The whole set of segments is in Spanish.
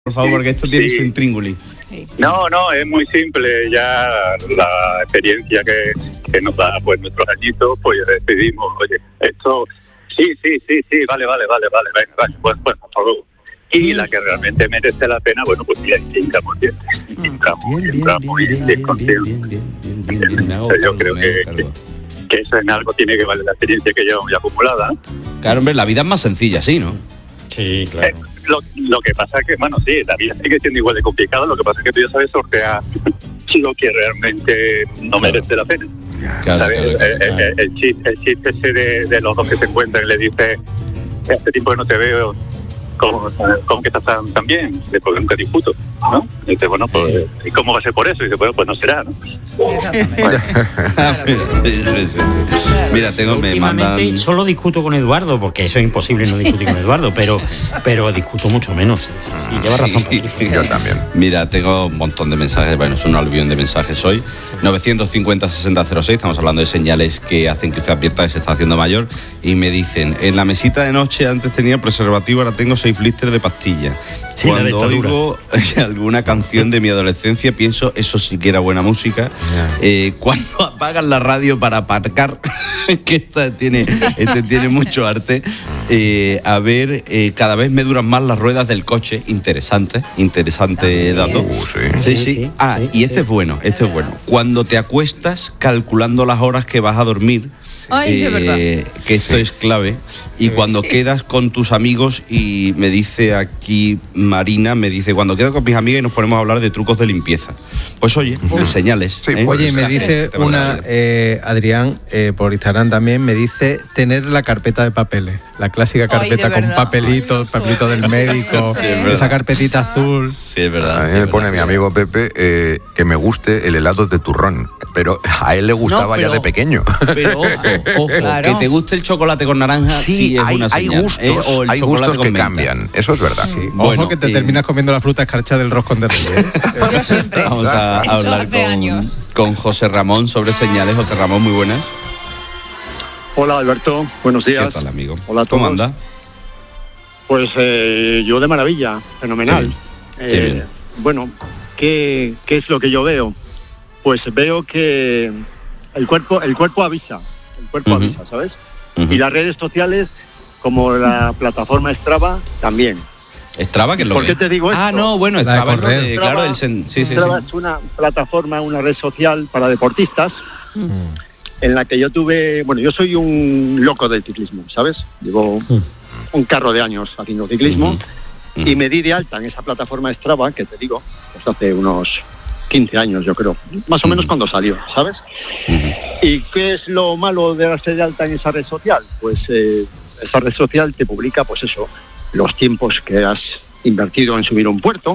Por favor, porque esto tiene su intríngulis. No, es muy simple. Ya la experiencia que nos da pues nuestros añitos, pues decidimos, oye, esto, sí, vale, venga, pues por favor. Y la que realmente merece la pena, bueno, pues ya hincamos bien. Yo creo que eso en algo tiene que valer la experiencia que llevamos ya acumulada. Claro, hombre, la vida es más sencilla, sí, ¿no? Sí, claro. Lo que pasa es que, bueno, sí, la vida sigue siendo igual de complicada. Lo que pasa es que tú ya sabes sortear lo que realmente no merece la pena. Claro. El chiste ese de los dos que se encuentran y le dice, hace tiempo que no te veo, ¿cómo que estás tan bien? Porque nunca discuto, ¿no? Y dice, bueno, pues, ¿y cómo va a ser por eso? Y dice, bueno, pues no será, ¿no? Exactamente. Sí. Mira, me últimamente mandan... solo discuto con Eduardo, porque eso es imposible no discutir con Eduardo, pero discuto mucho menos. Sí, lleva razón, Patricio. Yo también. Mira, tengo un montón de mensajes, bueno, es un aluvión de mensajes hoy. 950-6006, estamos hablando de señales que hacen que usted advierta que se está haciendo mayor. Y me dicen, en la mesita de noche antes tenía preservativo, ahora tengo 6 blisters de pastillas. Sí, cuando oigo alguna canción de mi adolescencia, pienso, eso sí que era buena música. Cuando apagan la radio para aparcar, que este tiene mucho arte. A ver, cada vez me duran más las ruedas del coche. Interesante dato. Sí. Y este es bueno. Cuando te acuestas calculando las horas que vas a dormir. Ay, de verdad. Que esto es clave. Y cuando quedas con tus amigos, y me dice aquí Marina, cuando quedo con mis amigas y nos ponemos a hablar de trucos de limpieza. Pues oye, señales. Sí, oye, me dice Adrián, por Instagram también, me dice tener la carpeta de papeles. La clásica carpeta con papelito del médico, Sí, esa carpetita azul. Sí, es verdad. A mí me pone mi amigo Pepe que me guste el helado de turrón, pero a él le gustaba ya de pequeño. Pero ojo, Claro. que te guste el chocolate con naranja, sí es una hay señal. gustos, O el hay chocolate gustos con que menta. cambian, eso es verdad. Sí. Bueno, Ojo que te terminas comiendo la fruta escarcha del roscón de Reyes. Yo siempre. Vamos a Eso hablar hace años. con José Ramón sobre señales. José Ramón, muy buenas. Hola Alberto, buenos días. ¿Qué tal, amigo? Hola a todos. ¿Cómo anda? Pues yo de maravilla, fenomenal. Qué bien. Bueno, ¿qué es lo que yo veo? Pues veo que el cuerpo avisa, avisa, ¿sabes? Ujú. Y las redes sociales, como la plataforma Strava, también. ¿Strava qué es lo ¿Por que qué te digo esto? no, bueno, La de Strava es lo correr. de, claro, sí. Strava es una plataforma, una red social para deportistas, en la que yo soy un loco del ciclismo, ¿sabes? Llevo un carro de años haciendo ciclismo y me di de alta en esa plataforma Strava, que te digo, pues hace unos 15 años, yo creo, más o menos cuando salió, ¿sabes? ¿Y qué es lo malo de darse de alta en esa red social? Pues esa red social te publica, pues eso, los tiempos que has invertido en subir un puerto,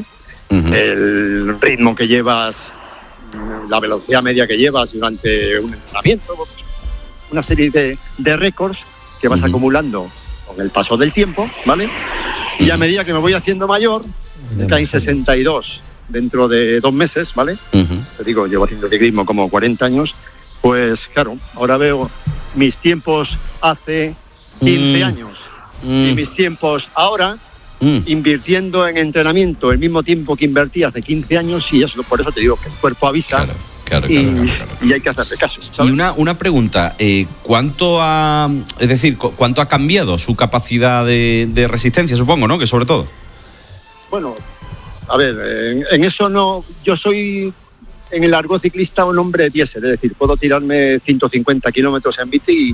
el ritmo que llevas, la velocidad media que llevas durante un entrenamiento, una serie de récords que vas acumulando con el paso del tiempo, ¿vale? Y a medida que me voy haciendo mayor, me caen 62 dentro de 2 meses, ¿vale? Te digo, llevo haciendo ciclismo como 40 años, pues claro, ahora veo mis tiempos hace 15 años y mis tiempos ahora, invirtiendo en entrenamiento el mismo tiempo que invertí hace 15 años, y eso, por eso te digo que el cuerpo avisa. Claro. Y hay que hacerle caso, ¿sabes? Y una pregunta, ¿cuánto ha cambiado su capacidad de resistencia, supongo, ¿no? Que sobre todo. Bueno, a ver, en eso no, yo soy en el argot ciclista un hombre diésel, es decir, puedo tirarme 150 kilómetros en bici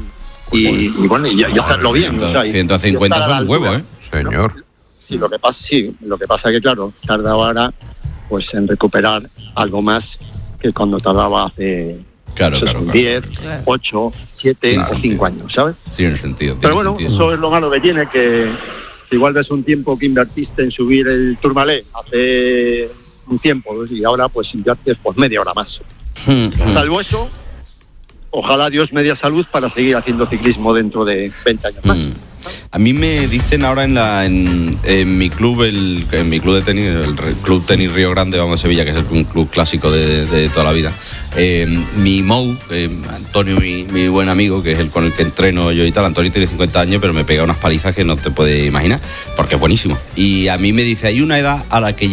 y hacerlo bien. 150 son un huevo, ¿eh? Señor. ¿no? Sí, lo que pasa es que, claro, tarda ahora pues en recuperar algo más que cuando tardaba hace 10, 8, 7 o 5 años, ¿sabes? Sí, en el sentido. Pero bueno, eso es lo malo que tiene, que igual ves un tiempo que invertiste en subir el Tourmalet hace un tiempo y ahora pues inviertes pues media hora más. Salvo eso, ojalá Dios me dé salud para seguir haciendo ciclismo dentro de 20 años más. A mí me dicen ahora en mi club, en mi club de tenis, el Club Tenis Río Grande, vamos a Sevilla, que es un club clásico de toda la vida. Mi Mou, Antonio, mi buen amigo, que es el con el que entreno yo y tal. Antonio tiene 50 años, pero me pega unas palizas que no te puedes imaginar, porque es buenísimo. Y a mí me dice, hay una edad a la que